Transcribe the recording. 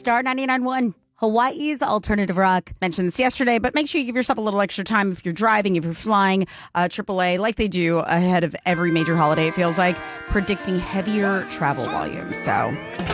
Star 99.1. Hawaii's alternative rock. Mentioned this yesterday, but make sure you give yourself a little extra time if you're driving, if you're flying. AAA, like they do ahead of every major holiday, it feels like, predicting heavier travel volumes. So